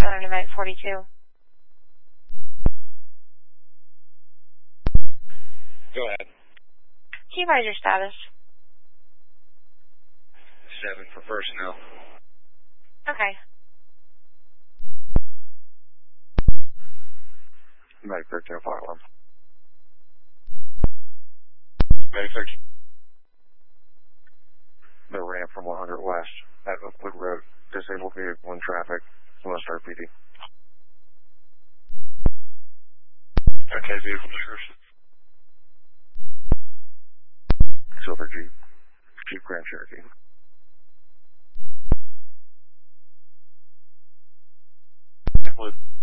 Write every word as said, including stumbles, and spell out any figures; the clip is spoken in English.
on event forty-two. Go ahead. Can you advise your status? Seven for personnel. Okay. Medic thirteen oh five alarm. Medic thirteen. The ramp from one hundred west at Oakwood Road. Disabled vehicle in traffic. West R P D. Okay, vehicle description. Silver Jeep. Jeep Grand Cherokee. With